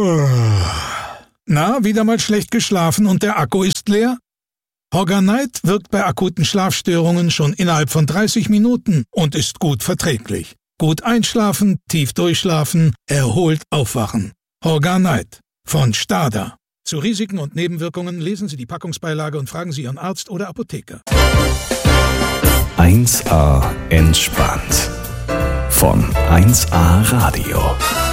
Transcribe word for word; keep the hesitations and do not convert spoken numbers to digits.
Na, wieder mal schlecht geschlafen und der Akku ist leer? Hogger-Night wirkt bei akuten Schlafstörungen schon innerhalb von dreißig Minuten und ist gut verträglich. Gut einschlafen, tief durchschlafen, erholt aufwachen. Hogger-Night von Stada. Zu Risiken und Nebenwirkungen lesen Sie die Packungsbeilage und fragen Sie Ihren Arzt oder Apotheker. eins A entspannt. Von eins A Radio.